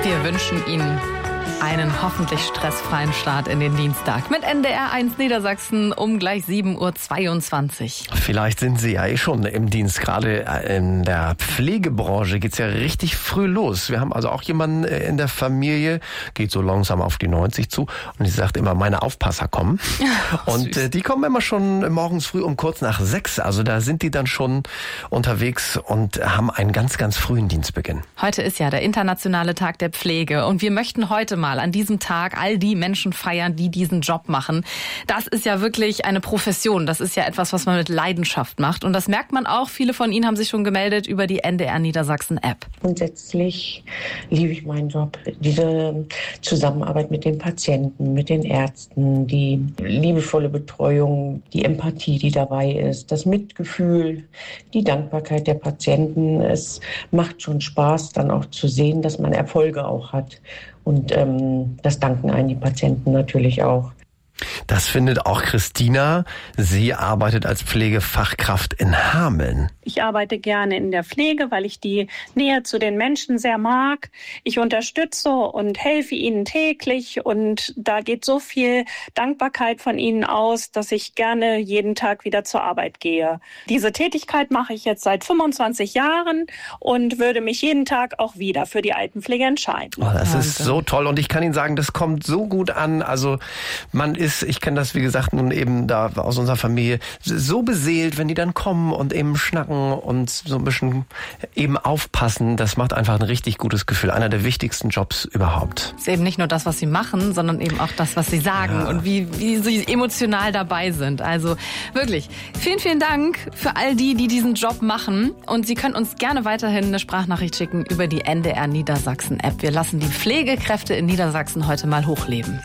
Wir wünschen Ihnen einen hoffentlich stressfreien Start in den Dienstag mit NDR1 Niedersachsen um gleich 7:22 Uhr. Vielleicht sind Sie ja schon im Dienst. Gerade in der Pflegebranche geht's ja richtig früh los. Wir haben also auch jemanden in der Familie, geht so langsam auf die 90 zu und sie sagt immer, meine Aufpasser kommen. Und die kommen immer schon morgens früh um kurz nach 6. Also da sind die dann schon unterwegs und haben einen ganz, ganz frühen Dienstbeginn. Heute ist ja der internationale Tag der Pflege und wir möchten heute mal an diesem Tag all die Menschen feiern, die diesen Job machen. Das ist ja wirklich eine Profession. Das ist ja etwas, was man mit Leidenschaft macht. Und das merkt man auch. Viele von Ihnen haben sich schon gemeldet über die NDR Niedersachsen App. Grundsätzlich liebe ich meinen Job. Diese Zusammenarbeit mit den Patienten, mit den Ärzten, die liebevolle Betreuung, die Empathie, die dabei ist, das Mitgefühl, die Dankbarkeit der Patienten. Es macht schon Spaß, dann auch zu sehen, dass man Erfolge auch hat. Und das danken einen die Patienten natürlich auch. Das findet auch Christina. Sie arbeitet als Pflegefachkraft in Hameln. Ich arbeite gerne in der Pflege, weil ich die Nähe zu den Menschen sehr mag. Ich unterstütze und helfe ihnen täglich und da geht so viel Dankbarkeit von ihnen aus, dass ich gerne jeden Tag wieder zur Arbeit gehe. Diese Tätigkeit mache ich jetzt seit 25 Jahren und würde mich jeden Tag auch wieder für die Altenpflege entscheiden. Oh, das ist so toll und ich kann Ihnen sagen, das kommt so gut an. Also ich kenne das, wie gesagt, nun eben da aus unserer Familie, so beseelt, wenn die dann kommen und eben schnacken und so ein bisschen eben aufpassen. Das macht einfach ein richtig gutes Gefühl. Einer der wichtigsten Jobs überhaupt. Es ist eben nicht nur das, was sie machen, sondern eben auch das, was sie sagen und wie sie emotional dabei sind. Also wirklich, vielen, vielen Dank für all die diesen Job machen. Und Sie können uns gerne weiterhin eine Sprachnachricht schicken über die NDR Niedersachsen App. Wir lassen die Pflegekräfte in Niedersachsen heute mal hochleben.